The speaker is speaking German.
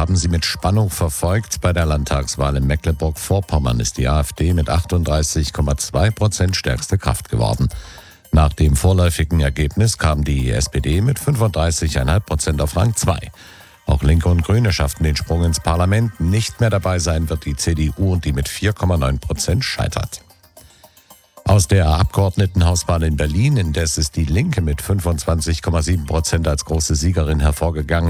haben Sie mit Spannung verfolgt. Bei der Landtagswahl in Mecklenburg-Vorpommern ist die AfD mit 38,2% stärkste Kraft geworden. Nach dem vorläufigen Ergebnis kam die SPD mit 35,5% auf Rang 2. Auch Linke und Grüne schafften den Sprung ins Parlament. Nicht mehr dabei sein wird die CDU, und die mit 4,9% scheitert. Aus der Abgeordnetenhauswahl in Berlin indes ist die Linke mit 25,7% als große Siegerin hervorgegangen.